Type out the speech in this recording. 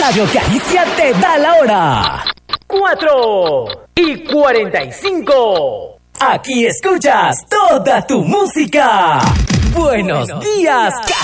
Radio Calicia te da la hora. 4:45. Aquí escuchas toda tu música. Buenos días,